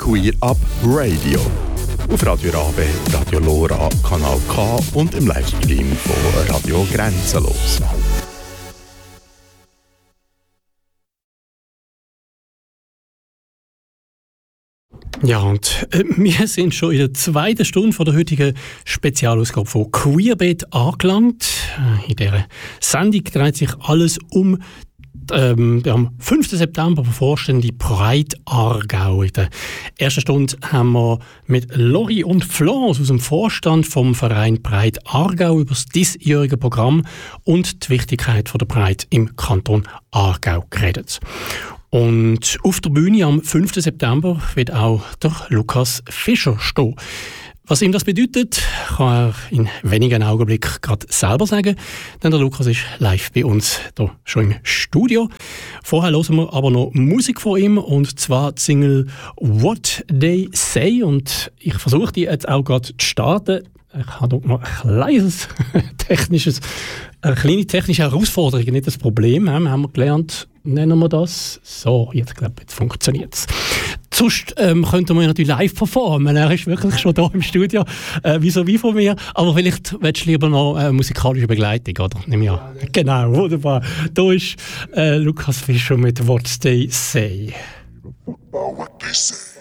Queer Up Radio. Auf Radio Rabe, Radio Lora, Kanal K und im Livestream von Radio Grenzenlos. Ja, und wir sind schon in der zweiten Stunde von der heutigen Spezialausgabe von Queerbet angelangt. In dieser Sendung dreht sich alles um am 5. September bevorstehende Pride Aargau. In der ersten Stunde haben wir mit Lori und Florence aus dem Vorstand vom Verein Pride Aargau über das diesjährige Programm und die Wichtigkeit der Pride im Kanton Aargau geredet. Und auf der Bühne am 5. September wird auch der Lukas Fischer stehen. Was ihm das bedeutet, kann er in wenigen Augenblicken gerade selber sagen, denn der Lukas ist live bei uns hier schon im Studio. Vorher hören wir aber noch Musik von ihm, und zwar die Single «What They Say», und ich versuche die jetzt auch gerade zu starten. Ich habe dort noch eine kleine technische Herausforderung, nicht das Problem. Haben wir gelernt, nennen wir das. So, jetzt funktioniert es. Sonst könnten wir natürlich live performen. Er ist wirklich schon hier im Studio, wie von mir. Aber vielleicht willst du lieber noch musikalische Begleitung, oder? Nimm ja. Genau, wunderbar. Da ist Lukas Fischer mit «What They Say». What they say.